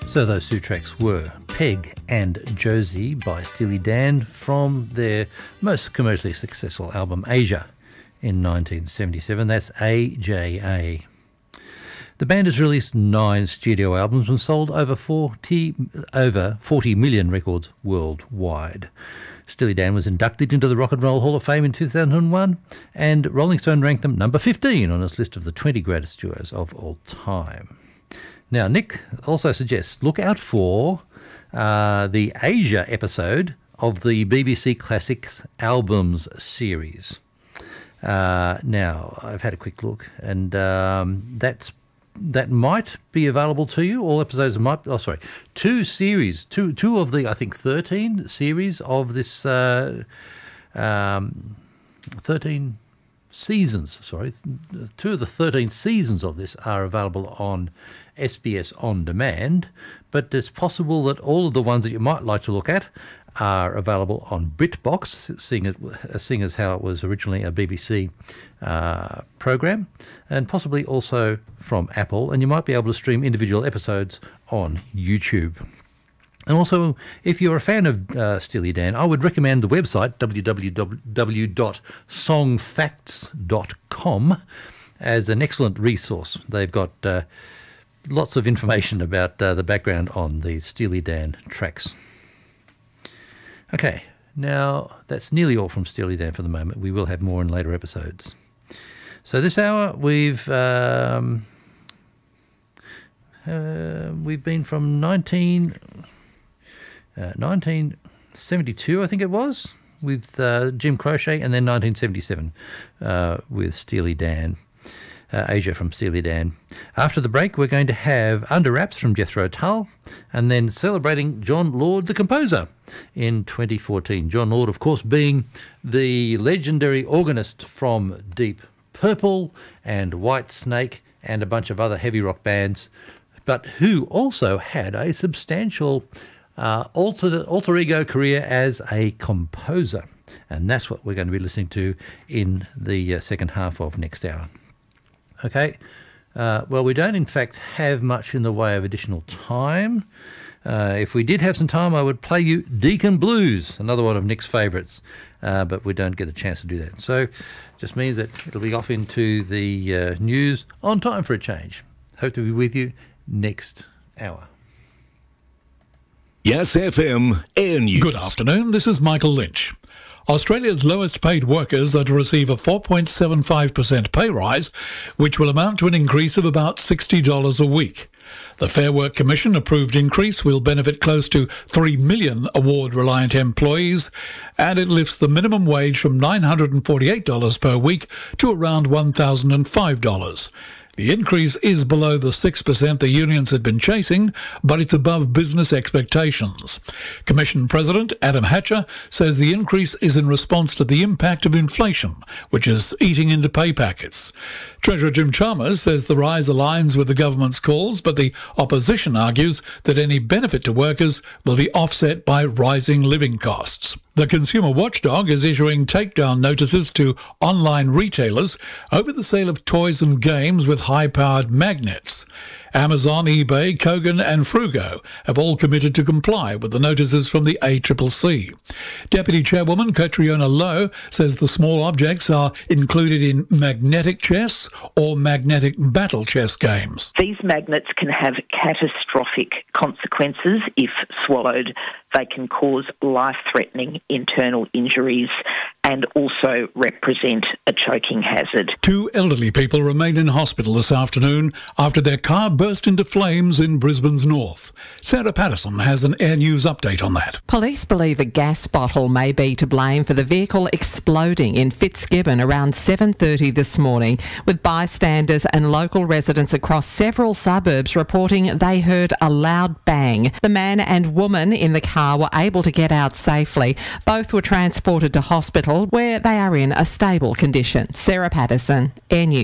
So those two tracks were Peg and Josie by Steely Dan from their most commercially successful album Asia in 1977. That's AJA. The band has released 9 studio albums and sold over 40 million records worldwide. Steely Dan was inducted into the Rock and Roll Hall of Fame in 2001, and Rolling Stone ranked them number 15 on its list of the 20 greatest duos of all time. Now, Nick also suggests look out for the Asia episode of the BBC Classics Albums series. Now, I've had a quick look, and that might be available to you. All episodes might. Oh, sorry, two of the 13 series of this 13 seasons. Sorry, 2 of the 13 seasons of this are available on SBS On Demand, but it's possible that all of the ones that you might like to look at are available on BritBox, seeing as how it was originally a BBC program, and possibly also from Apple, and you might be able to stream individual episodes on YouTube. And also, if you're a fan of Steely Dan, I would recommend the website www.songfacts.com as an excellent resource. They've got lots of information about the background on the Steely Dan tracks. Okay, now that's nearly all from Steely Dan for the moment. We will have more in later episodes. So this hour we've been from 1972, I think it was, with Jim Croce, and then 1977 with Steely Dan. Asia from Steely Dan. After the break, we're going to have Under Wraps from Jethro Tull, and then celebrating Jon Lord, the composer, in 2014. Jon Lord, of course, being the legendary organist from Deep Purple and White Snake and a bunch of other heavy rock bands, but who also had a substantial alter ego career as a composer. And that's what we're going to be listening to in the second half of next hour. Okay, well, we don't in fact have much in the way of additional time. If we did have some time, I would play you Deacon Blues, another one of Nick's favourites, but we don't get a chance to do that. So it just means that it'll be off into the news on time for a change. Hope to be with you next hour. Yes FM Air News. Good afternoon, this is Michael Lynch. Australia's lowest paid workers are to receive a 4.75% pay rise, which will amount to an increase of about $60 a week. The Fair Work Commission approved increase will benefit close to 3 million award-reliant employees, and it lifts the minimum wage from $948 per week to around $1,005. The increase is below the 6% the unions had been chasing, but it's above business expectations. Commission President Adam Hatcher says the increase is in response to the impact of inflation, which is eating into pay packets. Treasurer Jim Chalmers says the rise aligns with the government's calls, but the opposition argues that any benefit to workers will be offset by rising living costs. The Consumer Watchdog is issuing takedown notices to online retailers over the sale of toys and games with high-powered magnets. Amazon, eBay, Kogan and Frugo have all committed to comply with the notices from the ACCC. Deputy Chairwoman Catriona Lowe says the small objects are included in magnetic chess or magnetic battle chess games. These magnets can have catastrophic consequences if swallowed. They can cause life-threatening internal injuries and also represent a choking hazard. 2 elderly people remain in hospital this afternoon after their car burst into flames in Brisbane's north. Sarah Patterson has an Air News update on that. Police believe a gas bottle may be to blame for the vehicle exploding in Fitzgibbon around 7:30 this morning, with bystanders and local residents across several suburbs reporting they heard a loud bang. The man and woman in the car were able to get out safely. Both were transported to hospital where they are in a stable condition. Sarah Patterson, Air News.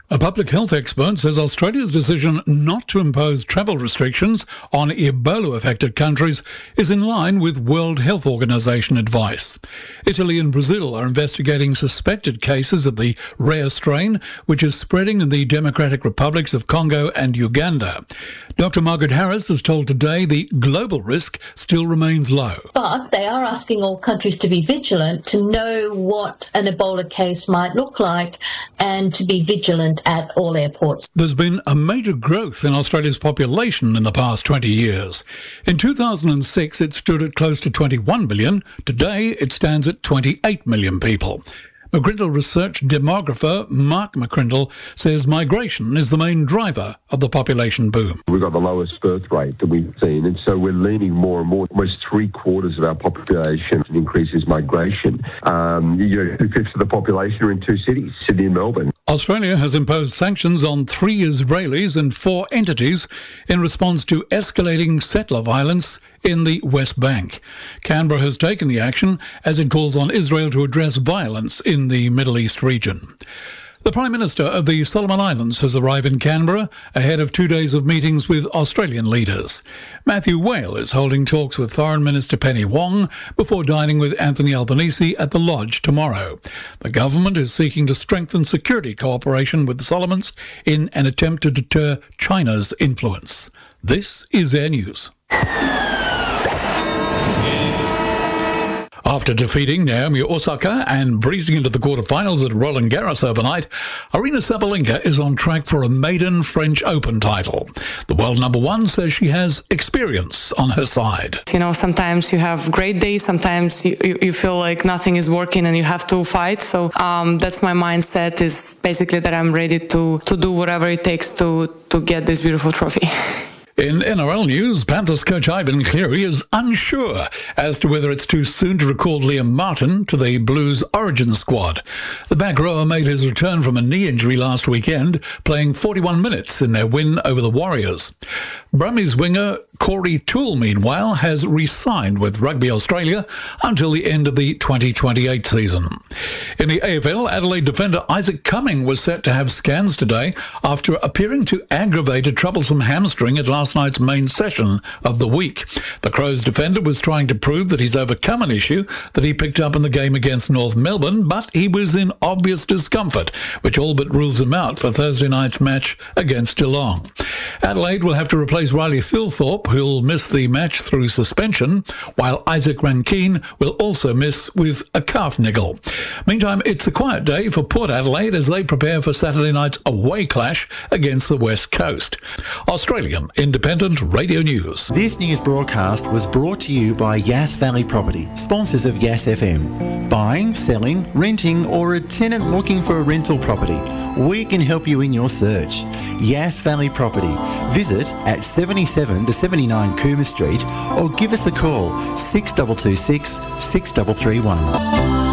A public health expert says Australia's decision not to impose travel restrictions on Ebola-affected countries is in line with World Health Organization advice. Italy and Brazil are investigating suspected cases of the rare strain, which is spreading in the Democratic Republics of Congo and Uganda. Dr. Margaret Harris has told Today the global risk still remains low. But they are asking all countries to be vigilant, to know what an Ebola case might look like, and to be vigilant at all airports. There's been a major growth in Australia's population in the past 20 years. In 2006, it stood at close to 21 million. Today, it stands at 28 million people. McGrindle research demographer Mark McGrindle says migration is the main driver of the population boom. We've got the lowest birth rate that we've seen, and so we're leaning more and more. Almost 3/4 of our population increases migration. 2/5 of the population are in two cities, Sydney and Melbourne. Australia has imposed sanctions on 3 Israelis and 4 entities in response to escalating settler violence in the West Bank. Canberra has taken the action as it calls on Israel to address violence in the Middle East region. The Prime Minister of the Solomon Islands has arrived in Canberra ahead of 2 days of meetings with Australian leaders. Matthew Whale is holding talks with Foreign Minister Penny Wong before dining with Anthony Albanese at the Lodge tomorrow. The government is seeking to strengthen security cooperation with the Solomons in an attempt to deter China's influence. This is Air News. After defeating Naomi Osaka and breezing into the quarterfinals at Roland Garros overnight, Aryna Sabalenka is on track for a maiden French Open title. The world number one says she has experience on her side. You know, sometimes you have great days, sometimes you feel like nothing is working and you have to fight. So that's my mindset, is basically that I'm ready to do whatever it takes to get this beautiful trophy. In NRL news, Panthers coach Ivan Cleary is unsure as to whether it's too soon to recall Liam Martin to the Blues origin squad. The back rower made his return from a knee injury last weekend, playing 41 minutes in their win over the Warriors. Brumbies winger Corey Toole, meanwhile, has re-signed with Rugby Australia until the end of the 2028 season. In the AFL, Adelaide defender Isaac Cumming was set to have scans today after appearing to aggravate a troublesome hamstring at last night's main session of the week. The Crows defender was trying to prove that he's overcome an issue that he picked up in the game against North Melbourne, but he was in obvious discomfort, which all but rules him out for Thursday night's match against Geelong. Adelaide will have to replace Riley Thilthorpe, who'll miss the match through suspension, while Isaac Rankine will also miss with a calf niggle. Meantime, it's a quiet day for Port Adelaide as they prepare for Saturday night's away clash against the West Coast. Australian Independent Radio News. This news broadcast was brought to you by Yass Valley Property, sponsors of Yass FM. Buying, selling, renting, or a tenant looking for a rental property, we can help you in your search. Yass Valley Property. Visit at 77 to 79 Coomer Street or give us a call 6226 6331.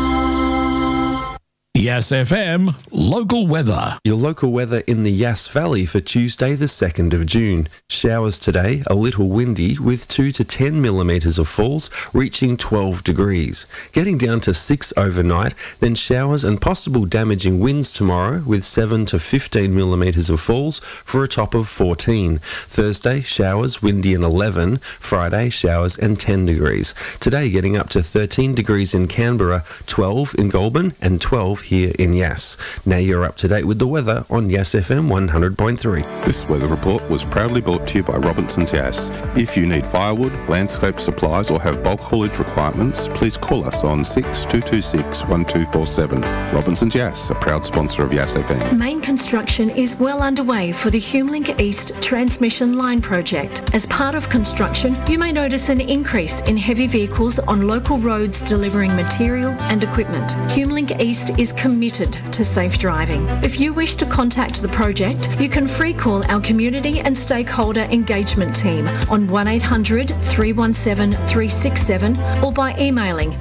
Yass FM local weather. Your local weather in the Yass Valley for Tuesday the 2nd of June. Showers today, a little windy with 2 to 10 millimetres of falls, reaching 12 degrees. Getting down to 6 overnight, then showers and possible damaging winds tomorrow with 7 to 15 millimetres of falls for a top of 14. Thursday, showers, windy and 11. Friday, showers and 10 degrees. Today getting up to 13 degrees in Canberra, 12 in Goulburn and 12 here in Yass. Now you're up to date with the weather on Yass FM 100.3. This weather report was proudly brought to you by Robinson's Yass. If you need firewood, landscape supplies or have bulk haulage requirements, please call us on 6226 1247. Robinson's Yass, a proud sponsor of Yass FM. Main construction is well underway for the HumeLink East transmission line project. As part of construction, you may notice an increase in heavy vehicles on local roads delivering material and equipment. HumeLink East is committed to safe driving. If you wish to contact the project, you can free call our community and stakeholder engagement team on 1800 317 367 or by emailing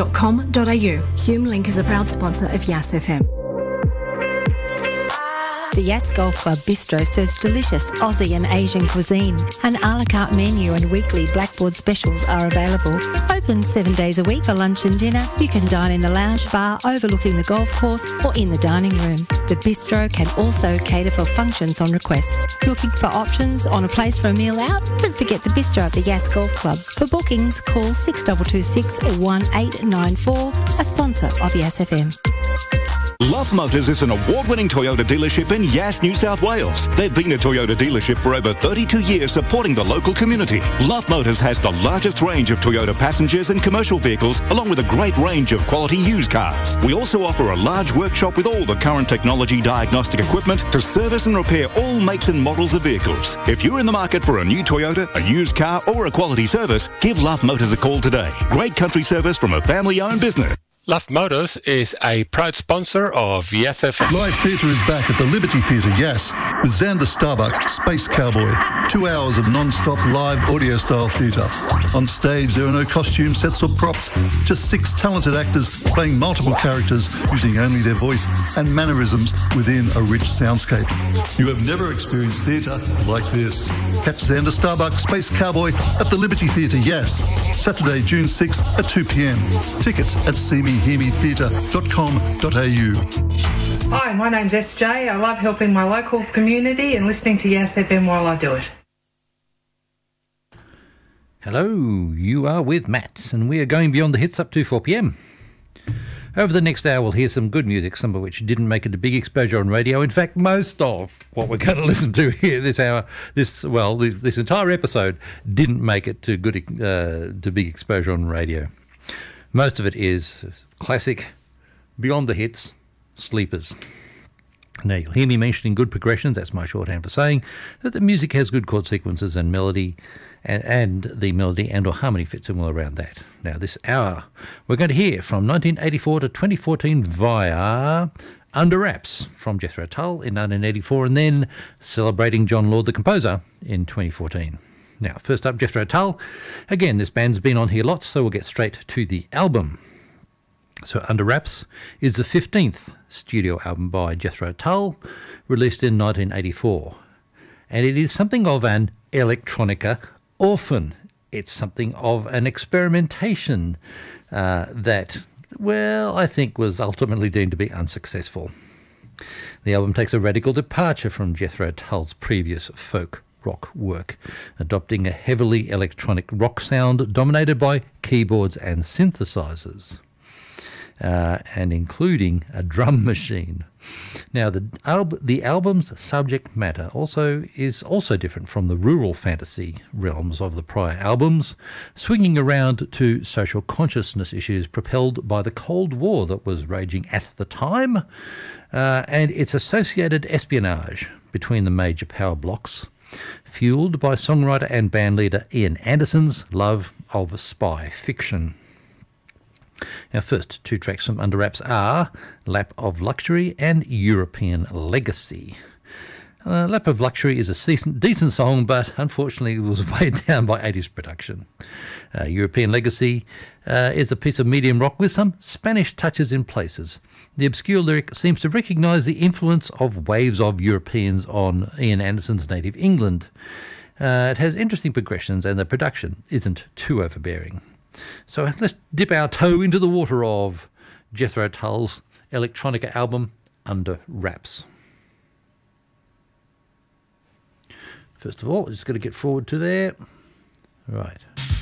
humelink@transgrid.com.au. HumeLink is a proud sponsor of Yass FM. The Yas Golf Club Bistro serves delicious Aussie and Asian cuisine. An a la carte menu and weekly Blackboard specials are available. Open 7 days a week for lunch and dinner. You can dine in the lounge bar overlooking the golf course or in the dining room. The bistro can also cater for functions on request. Looking for options on a place for a meal out? Don't forget the bistro at the Yas Golf Club. For bookings, call 6226 1894, a sponsor of Yas FM. Love Motors is an award-winning Toyota dealership in Yass, New South Wales. They've been a Toyota dealership for over 32 years supporting the local community. Love Motors has the largest range of Toyota passengers and commercial vehicles, along with a great range of quality used cars. We also offer a large workshop with all the current technology diagnostic equipment to service and repair all makes and models of vehicles. If you're in the market for a new Toyota, a used car or a quality service, give Love Motors a call today. Great country service from a family-owned business. Love Motors is a proud sponsor of Yas FM. Live theatre is back at the Liberty Theatre, Yass, with Xander Starbuck, Space Cowboy. 2 hours of non-stop live audio-style theatre. On stage, there are no costume sets or props, just 6 talented actors playing multiple characters using only their voice and mannerisms within a rich soundscape. You have never experienced theatre like this. Catch Xander Starbuck, Space Cowboy at the Liberty Theatre, Yass, Saturday, June 6th at 2 p.m. Tickets at seemehearmetheatre.com.au. Hi, my name's SJ. I love helping my local community and listening to Yas FM while I do it. Hello, you are with Matt, and we are going beyond the hits up to 4 p.m. Over the next hour, we'll hear some good music, some of which didn't make it to big exposure on radio. In fact, most of what we're going to listen to here this hour, this entire episode, didn't make it to to big exposure on radio. Most of it is classic, beyond the hits, sleepers. Now, you'll hear me mentioning good progressions. That's my shorthand for saying that the music has good chord sequences and melody, and the melody and or harmony fits in well around that. Now, this hour, we're going to hear from 1984 to 2014 via Under Wraps from Jethro Tull in 1984, and then Celebrating John Lord the Composer in 2014. Now, first up, Jethro Tull. Again, this band's been on here lots, so we'll get straight to the album. So Under Wraps is the 15th studio album by Jethro Tull, released in 1984. And it is something of an electronica orphan. It's something of an experimentation that, well, I think was ultimately deemed to be unsuccessful. The album takes a radical departure from Jethro Tull's previous folk rock work, adopting a heavily electronic rock sound dominated by keyboards and synthesizers, and including a drum machine. Now, the album's subject matter is also different from the rural fantasy realms of the prior albums, swinging around to social consciousness issues propelled by the Cold War that was raging at the time, and its associated espionage between the major power blocks, fueled by songwriter and bandleader Ian Anderson's love of spy fiction. Our first 2 tracks from Under Wraps are Lap of Luxury and European Legacy. Lap of Luxury is a decent song, but unfortunately it was weighed down by 80s production. European Legacy is a piece of medium rock with some Spanish touches in places. The obscure lyric seems to recognise the influence of waves of Europeans on Ian Anderson's native England. It has interesting progressions and the production isn't too overbearing. So let's dip our toe into the water of Jethro Tull's electronica album, Under Wraps. First of all, just got to get forward to there. Right.